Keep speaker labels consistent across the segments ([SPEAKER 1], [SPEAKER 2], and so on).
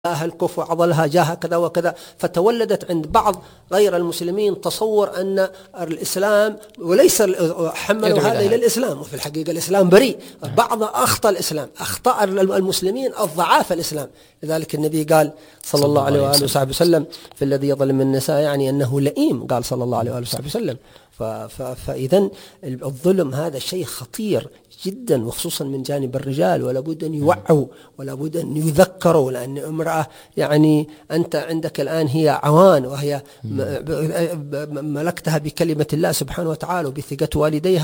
[SPEAKER 1] الكفو عضلها جاها كذا وكذا، فتولدت عند بعض غير المسلمين تصور أن الإسلام وليس حملوا هذا إلى الإسلام، وفي الحقيقة الإسلام بريء. بعض أخطأ الإسلام، أخطأ المسلمين الضعاف الإسلام. لذلك النبي قال صلى الله عليه وآله وصحبه وسلم في الذي يظلم النساء يعني أنه لئيم، قال صلى الله عليه وآله وصحبه وسلم. فإذن الظلم هذا شيء خطير جدا، وخصوصا من جانب الرجال، ولا بد أن يوعوا ولا بد أن يذكروا، لأن امرأة يعني أنت عندك الآن هي عوان، وهي ملكتها بكلمة الله سبحانه وتعالى وبثقة والديها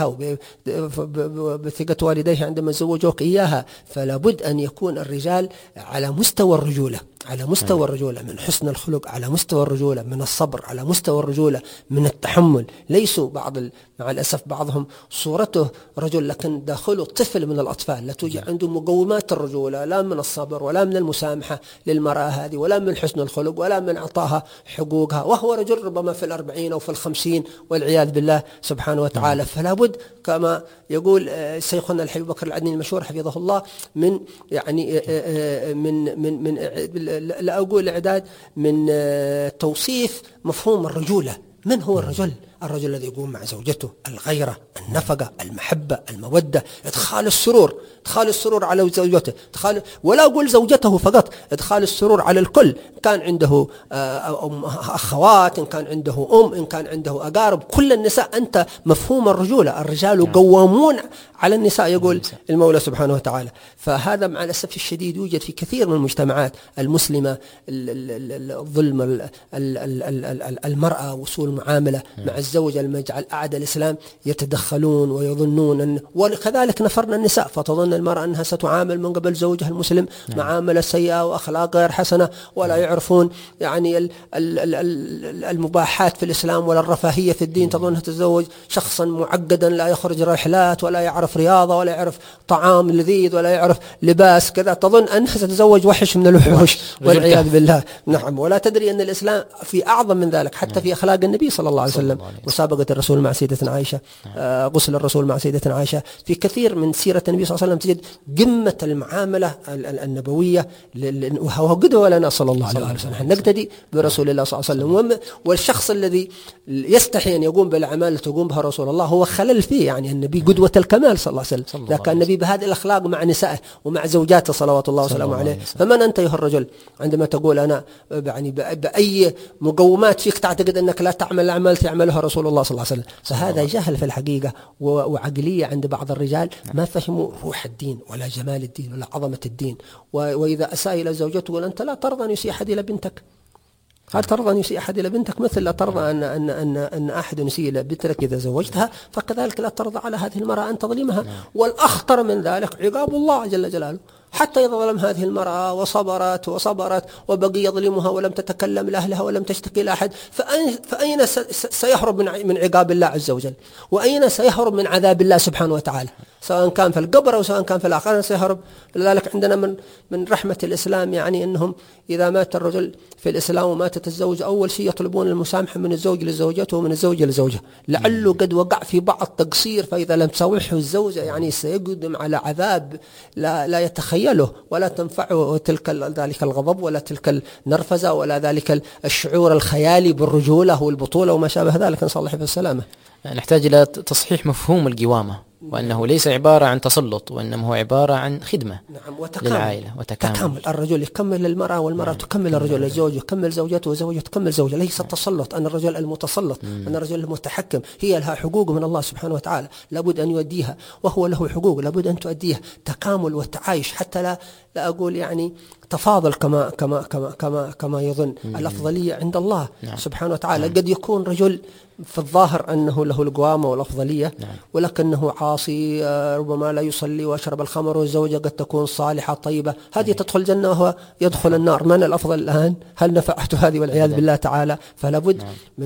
[SPEAKER 1] وبثقة والديها عندما زوجوك إياها. فلا بد أن يكون الرجال على مستوى الرجولة، على مستوى الرجولة من حسن الخلق، على مستوى الرجولة من الصبر، على مستوى الرجولة من التحمل. ليسوا مع الأسف بعضهم صورته رجل لكن داخله طفل من الأطفال، لا توجد عنده مقومات الرجولة، لا من الصبر ولا من المسامحة للمرأة هذه، ولا من حسن الخلق، ولا من إعطائها حقوقها، وهو رجل ربما في 40 أو في 50 والعياذ بالله سبحانه وتعالى. فلا بد كما يقول شيخنا الحبيب بكر العدني المشهور حفظه الله من يعني من لا أقول إعداد، من توصيف مفهوم الرجولة. من هو الرجل؟ الرجل الذي يقوم مع زوجته، الغيرة، النفقة، المحبة، المودة، إدخال السرور على زوجته، ولا أقول زوجته فقط، إدخال السرور على الكل. كان عنده أخوات، إن كان عنده إن كان عنده أقارب، كل النساء. أنت مفهوم الرجولة، الرجال قوامون على النساء يقول المولى سبحانه وتعالى. فهذا مع الأسف الشديد يوجد في كثير من المجتمعات المسلمة، الظلم المرأة وسوء المعاملة مع الزوجة، لما يجعل أعداء الإسلام يتدخلون ويظنون وكذلك نفرنا النساء، فتظن المرأة أنها ستعامل من قبل زوجها المسلم معاملة سيئة وأخلاق غير حسنة، ولا يعرفون يعني المباحات في الإسلام ولا الرفاهية في الدين. تظن أنها تتزوج شخصا معقدا لا يخرج رحلات ولا يعرف رياضة ولا يعرف طعام لذيذ ولا يعرف لباس كذا، تظن أنها ستتزوج وحش من الوحوش والعياذ بالله. نعم، ولا تدري أن الإسلام في أعظم من ذلك، حتى في أخلاق النبي صلى الله عليه وسلم، مسابقة الرسول مع سيدة عائشة، غسل الرسول مع سيدة عائشة. في كثير من سيرة النبي صلى الله عليه وسلم تجد قمة المعاملة النبوية، وهو قدوة لنا صلى الله عليه وسلم. نقتدي برسول الله صلى الله عليه وسلم. والشخص الذي يستحي أن يقوم بالأعمال التي يقوم بها رسول الله هو خلل فيه، يعني النبي قدوة الكمال صلى الله عليه وسلم، إذا كان النبي بهذه الأخلاق مع نسائه ومع زوجاته صلوات الله وسلامه عليه، فمن أنت أيها الرجل عندما تقول أنا يعني بأي مقومات فيك تعتقد أنك لا تعمل الأعمال يعملها رسول الله صلى الله عليه وسلم؟ فهذا جهل في الحقيقة وعقلية عند بعض الرجال، ما فهموا روح الدين ولا جمال الدين ولا عظمة الدين. وإذا أساء إلى زوجته يقول أنت لا ترضى أن يسيء أحد إلى بنتك، هل ترضى أن يسيء أحد إلى بنتك؟ مثل لا ترضى أن أحد يسيء إلى بنتك إذا زوجتها، فكذلك لا ترضى على هذه المرأة أن تظلمها. والأخطر من ذلك عقاب الله جل جلاله، حتى إذا ظلم هذه المرأة وصبرت وبقي يظلمها ولم تتكلم لأهلها ولم تشتكي لأحد، فأين سيهرب من عقاب الله عز وجل؟ وأين سيهرب من عذاب الله سبحانه وتعالى؟ سواء كان في القبر أو سواء كان في الآخرة سيهرب. لذلك عندنا من رحمة الإسلام يعني أنهم إذا مات الرجل في الإسلام وماتت الزوجة، أول شيء يطلبون المسامحة من الزوج لزوجته ومن الزوجة لزوجها، لعله قد وقع في بعض تقصير، فإذا لم تسامحه الزوجة يعني سيقدم على عذاب لا يتخيله، ولا تنفعه تلك ذلك الغضب ولا تلك النرفزة ولا ذلك الشعور الخيالي بالرجولة والبطولة وما شابه ذلك، نسأل الله العافية والسلامة.
[SPEAKER 2] نحتاج إلى تصحيح مفهوم القوامة، وأنه ليس عبارة عن تسلط، وإنما هو عبارة عن خدمة للعائلة وتكامل.
[SPEAKER 1] الرجل يكمل المرأة والمرأة تكمل الرجل، الزوج يكمل زوجته وزوجته تكمل زوجه. ليس التسلط أن الرجل المتسلط، أن الرجل المتحكم. هي لها حقوق من الله سبحانه وتعالى لابد أن يؤديها، وهو له حقوق لابد أن تؤديها. تكامل والتعايش، حتى لا أقول يعني تفاضل كما يظن. الأفضلية عند الله سبحانه وتعالى. قد يكون رجل في الظاهر أنه له القوامة والأفضلية، ولكنه عاصي، ربما لا يصلي ويشرب الخمر، والزوجة قد تكون صالحة طيبة، هذه تدخل الجنة وهو يدخل النار. من الأفضل الآن؟ هل نفعته هذه والعياذ بالله تعالى؟ فلا بد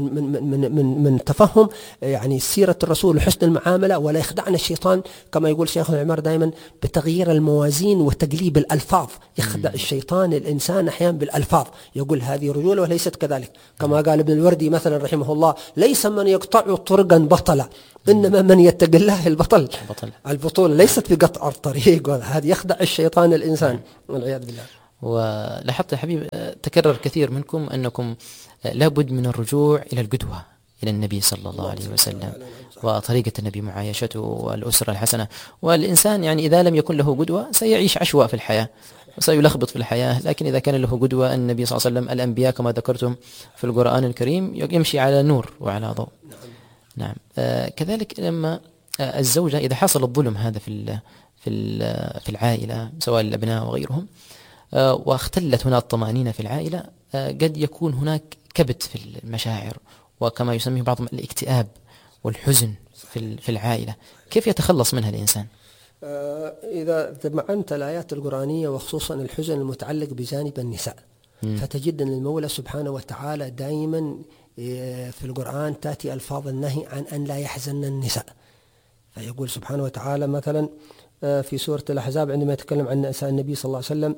[SPEAKER 1] من تفهم يعني سيرة الرسول وحسن المعاملة، ولا يخدعنا الشيطان كما يقول شيخنا العمر دائما بتغيير الموازين وتقليب الألفاظ. يخدع الشيطان الإنسان أحيانا بالألفاظ، يقول هذه رجولة وليست كذلك. كما قال ابن الوردي مثلا رحمه الله: ليس من يقطع طرقا بطلا، إنما من يتقي الله البطولة ليست بقطع الطريق. هذا يخدع الشيطان الإنسان والعياذ بالله.
[SPEAKER 2] ولاحظت يا حبيب تكرر كثير منكم أنكم لابد من الرجوع إلى القدوة، إلى النبي صلى الله عليه وسلم وطريقة النبي، معايشته والأسرة الحسنة. والإنسان يعني إذا لم يكن له قدوة سيعيش عشواء في الحياة وسيلخبط في الحياة، لكن إذا كان له قدوة النبي صلى الله عليه وسلم، الأنبياء كما ذكرتم في القرآن الكريم يمشي على نور وعلى ضوء. نعم. كذلك لما الزوجة إذا حصل الظلم هذا في العائلة سواء الأبناء وغيرهم، واختلت هنا الطمأنينة في العائلة، قد يكون هناك كبت في المشاعر، وكما يسميه بعضهم الاكتئاب والحزن في العائلة. كيف يتخلص منها الإنسان؟
[SPEAKER 1] إذا تبعنت الآيات القرآنية وخصوصا الحزن المتعلق بجانب النساء، فتجد أن المولى سبحانه وتعالى دائما في القرآن تأتي ألفاظ النهي عن أن لا يحزن النساء. فيقول سبحانه وتعالى مثلا في سورة الأحزاب عندما يتكلم عن نساء النبي صلى الله عليه وسلم،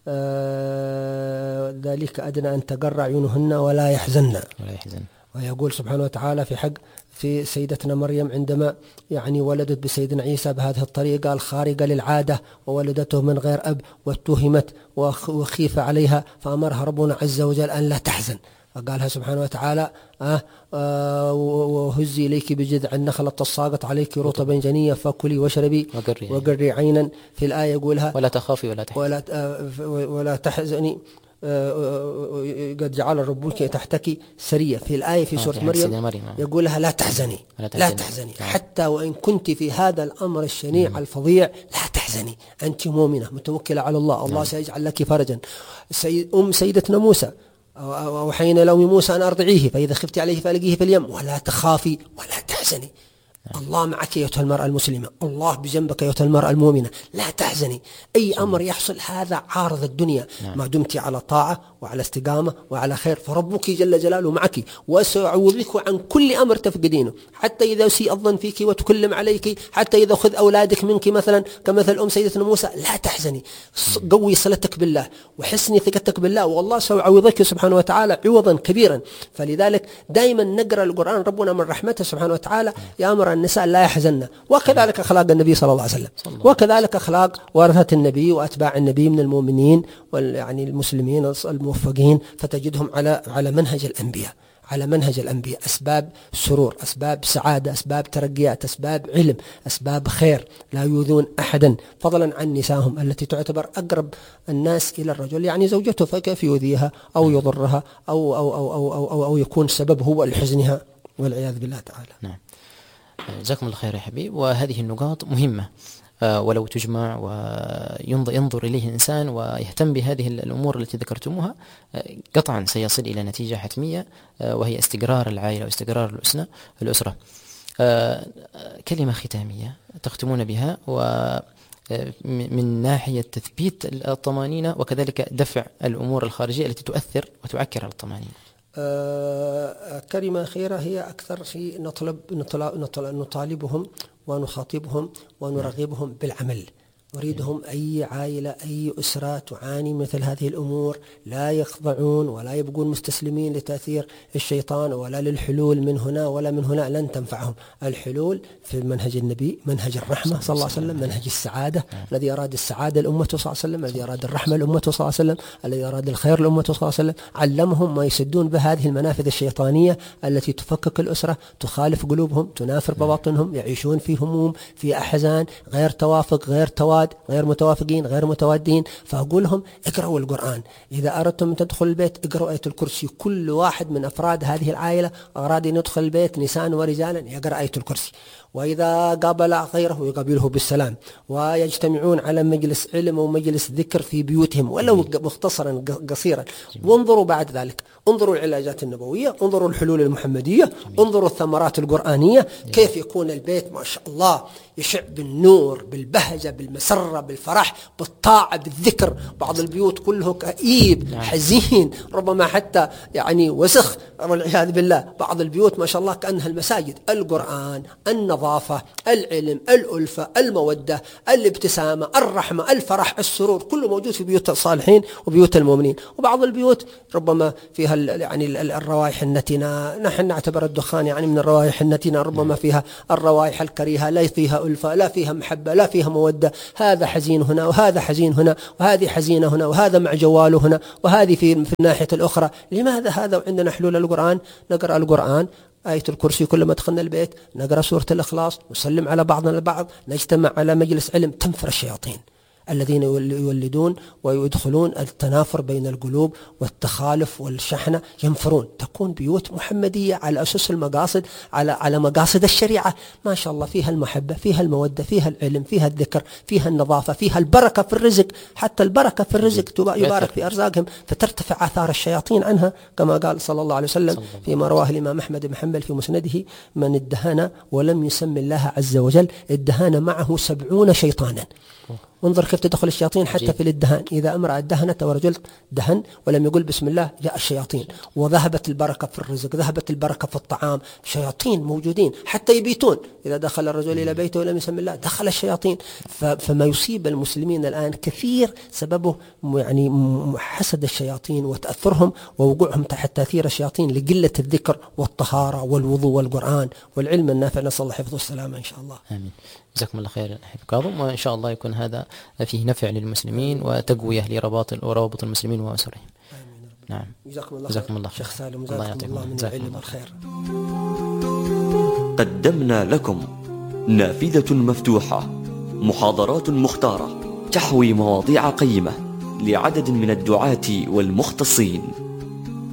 [SPEAKER 1] ذلك أدنى أن تقر عيونهن ولا يحزن. ويقول سبحانه وتعالى في سيدتنا مريم عندما يعني ولدت بسيدنا عيسى بهذه الطريقة الخارقة للعادة، وولدته من غير أب واتهمت وخيف عليها، فأمرها ربنا عز وجل أن لا تحزن، فقالها سبحانه وتعالى وهزي إليك بجذع النخلة تساقط عليك رطبا جنيا فكلي واشربي وقري عينا. في الآية يقولها
[SPEAKER 2] ولا تخافي
[SPEAKER 1] ولا تحزني قد جعل ربك تحتك سرية. في الآية في سورة مريم يقولها لا تحزني حتى وإن كنت في هذا الأمر الشنيع الفظيع لا تحزني، أنت مؤمنة متوكلة على الله سيجعل لك فرجا. سيدتنا موسى وحين لوم موسى أن أرضعيه فإذا خفت عليه فألقيه في اليم ولا تخافي ولا تحزني، الله معك أيتها المرأة المسلمة، الله بجنبك أيتها المرأة المؤمنة، لا تحزني. أي أمر يحصل هذا عارض الدنيا، ما دمت على طاعة وعلى استقامة وعلى خير فربك جل جلاله معك، وسيعوضك عن كل أمر تفقدينه، حتى إذا سيء الظن فيك وتكلم عليك، حتى إذا أخذ أولادك منك مثلا كمثل سيدتنا موسى، لا تحزني، قوي صلتك بالله وحسني ثقتك بالله، والله سيعوضك سبحانه وتعالى عوضا كبيرا. فلذلك دائما نقرأ القرآن ربنا من رحمته سبحانه وتعالى يأمر النساء لا يحزن، وكذلك أخلاق النبي صلى الله عليه وسلم، وكذلك أخلاق ورثة النبي وأتباع النبي من المؤمنين يعني المسلمين الموفقين، فتجدهم على منهج الأنبياء، على منهج الأنبياء، أسباب سرور، أسباب سعادة، أسباب ترقيات، أسباب علم، أسباب خير، لا يؤذون أحدا، فضلا عن نسائهم التي تعتبر أقرب الناس إلى الرجل، يعني زوجته، فكيف يؤذيها أو يضرها أو يكون سبب هو لحزنها والعياذ بالله تعالى.
[SPEAKER 2] نعم. جزاكم الله خير يا حبيب. وهذه النقاط مهمة، ولو تجمع وينظر إليه الإنسان ويهتم بهذه الأمور التي ذكرتموها قطعا سيصل إلى نتيجة حتمية، وهي استقرار العائلة واستقرار الأسرة. كلمة ختامية تختمون بها ومن ناحية تثبيت الطمأنينة وكذلك دفع الأمور الخارجية التي تؤثر وتعكر على الطمأنينة.
[SPEAKER 1] كلمة أخيرة هي أكثر شيء نطالبهم ونخاطبهم ونرغبهم بالعمل. نريدهم أي عائلة أي أسرة تعاني مثل هذه الأمور لا يخضعون ولا يبقون مستسلمين لتأثير الشيطان ولا للحلول من هنا ولا من هنا، لن تنفعهم. الحلول في منهج النبي، منهج الرحمة صلى الله عليه وسلم، منهج السعادة، الذي أراد السعادة الأمة صلى الله عليه وسلم، الذي أراد الرحمة الأمة صلى الله عليه وسلم، الذي أراد الخير الأمة صلى الله عليه وسلم، علمهم ما يسدون بهذه المنافذ الشيطانية التي تفكك الأسرة، تخالف قلوبهم، تنافر بواطنهم، يعيشون في هموم، في أحزان، غير توافق، غير تواد، غير متوافقين، غير متوادين. فأقول لهم اقرأوا القرآن، إذا أردتم أن تدخل البيت اقرأوا آية الكرسي. كل واحد من أفراد هذه العائلة أراد أن يدخل البيت نساء ورجالا يقرأ آية الكرسي، وإذا قابل غيره يقابله بالسلام، ويجتمعون على مجلس علم ومجلس ذكر في بيوتهم ولو مختصرا قصيرا. وانظروا بعد ذلك، انظروا العلاجات النبوية، انظروا الحلول المحمدية، انظروا الثمرات القرآنية، كيف يكون البيت ما شاء الله يشع بالنور، بالبهجة، بالمسرة، بالفرح، بالطاعة، بالذكر. بعض البيوت كله كئيب، حزين، ربما حتى يعني وسخ، والعياذ بالله بعض البيوت ما شاء الله كأنها المساجد، القرآن، النظافة، العلم، الألفة، المودة، الابتسامة، الرحمة، الفرح، السرور، كله موجود في بيوت الصالحين وبيوت المؤمنين. وبعض البيوت ربما فيها يعني الروائح النتنة، نحن نعتبر الدخان يعني من الروائح النتنة، ربما فيها الروائح الكريهة، لا فيها ألفة، لا فيها محبة، لا فيها مودة، هذا حزين هنا وهذا حزين هنا وهذه حزينة هنا وهذا مع جواله هنا وهذه في الناحية الأخرى. لماذا هذا وعندنا حلول القرآن؟ نقرأ القرآن، آية الكرسي كل ما دخلنا البيت، نقرأ سورة الإخلاص، نسلم على بعضنا البعض، نجتمع على مجلس علم، تنفر الشياطين الذين يولدون ويدخلون التنافر بين القلوب والتخالف والشحنة، ينفرون. تكون بيوت محمدية على أسس المقاصد، على مقاصد الشريعة، ما شاء الله، فيها المحبة، فيها المودة، فيها العلم، فيها الذكر، فيها النظافة، فيها البركة في الرزق، حتى البركة في الرزق يبارك في أرزاقهم، فترتفع آثار الشياطين عنها، كما قال صلى الله عليه وسلم فيما رواه الإمام أحمد بن حنبل في مسنده: من ادهن ولم يسم الله عز وجل ادهن معه 70 شيطانا. انظر كيف تدخل الشياطين حتى في الدهان. إذا امرأة دهنت ورجل دهن ولم يقول بسم الله جاء الشياطين، وذهبت البركة في الرزق، ذهبت البركة في الطعام. شياطين موجودين حتى يبيتون، إذا دخل الرجل إلى بيته ولم يسم الله دخل الشياطين. فما يصيب المسلمين الآن كثير سببه يعني حسد الشياطين وتأثرهم ووقوعهم تحت تأثير الشياطين لقلة الذكر والطهارة والوضوء والقرآن والعلم النافع. نسأل الله حفظه والسلامة إن شاء الله.
[SPEAKER 2] آمين. جزاكم الله خير أحب كاظم، وإن شاء الله يكون هذا فيه نفع للمسلمين وتقوية لروابط المسلمين وأسرهم. نعم.
[SPEAKER 1] جزاكم الله خير شيخ سالم، جزاكم الله من العلم والخير.
[SPEAKER 3] قدمنا لكم نافذة مفتوحة، محاضرات مختارة تحوي مواضيع قيمة لعدد من الدعاة والمختصين.